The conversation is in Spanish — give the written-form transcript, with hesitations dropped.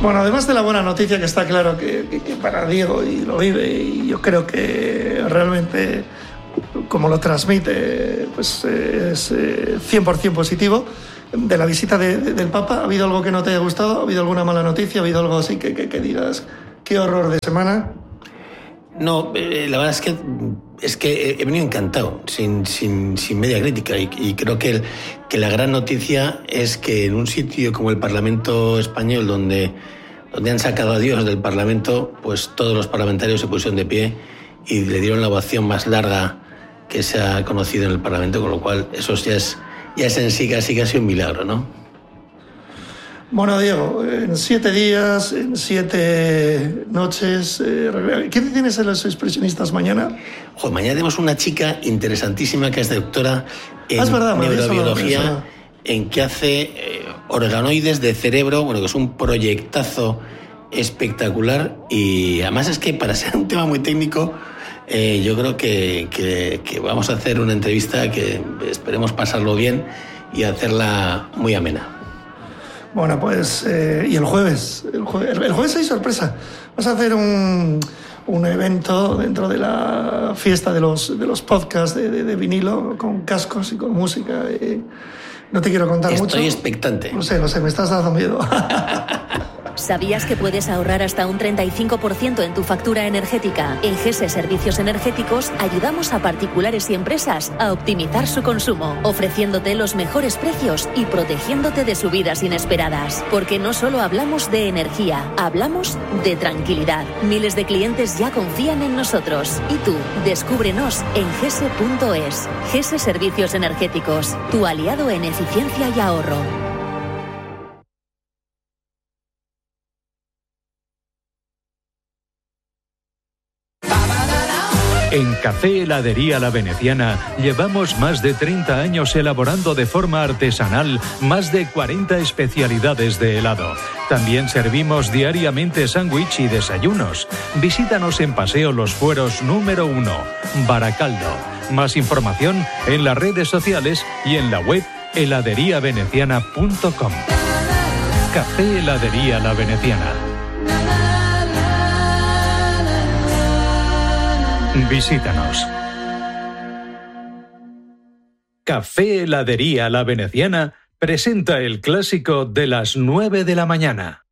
Bueno, además de la buena noticia, que está claro que para Diego y lo vive, y yo creo que realmente, como lo transmite, pues es 100% positivo. De la visita del Papa, ¿ha habido algo que no te haya gustado? ¿Ha habido alguna mala noticia? ¿Ha habido algo así que digas, qué horror de semana? No, la verdad es que he venido encantado, sin media crítica, y creo que la gran noticia es que en un sitio como el Parlamento Español, donde han sacado a Dios del Parlamento, pues todos los parlamentarios se pusieron de pie y le dieron la ovación más larga que se ha conocido en el Parlamento, con lo cual eso ya es en sí casi un milagro, ¿no? Bueno, Diego, en 7 días, en 7 noches, ¿qué tienes en los expresionistas mañana? Mañana tenemos una chica interesantísima que es doctora en neurobiología, en que hace organoides de cerebro, que es un proyectazo espectacular, y además es que para ser un tema muy técnico, yo creo que vamos a hacer una entrevista que esperemos pasarlo bien y hacerla muy amena. Bueno, pues, y el jueves hay sorpresa. Vas a hacer un evento dentro de la fiesta de los podcasts de vinilo, con cascos y con música. No te quiero contar mucho. Estoy expectante. No sé, me estás dando miedo. ¿Sabías que puedes ahorrar hasta un 35% en tu factura energética? En GESE Servicios Energéticos ayudamos a particulares y empresas a optimizar su consumo, ofreciéndote los mejores precios y protegiéndote de subidas inesperadas. Porque no solo hablamos de energía, hablamos de tranquilidad. Miles de clientes ya confían en nosotros. Y tú, descúbrenos en gese.es. GESE Servicios Energéticos, tu aliado en eficiencia y ahorro. En Café Heladería La Veneciana llevamos más de 30 años elaborando de forma artesanal más de 40 especialidades de helado. También servimos diariamente sándwich y desayunos. Visítanos en Paseo Los Fueros número 1, Baracaldo. Más información en las redes sociales y en la web heladeriaveneciana.com. Café Heladería La Veneciana. Visítanos. Café Heladería La Veneciana presenta el clásico de las 9 de la mañana.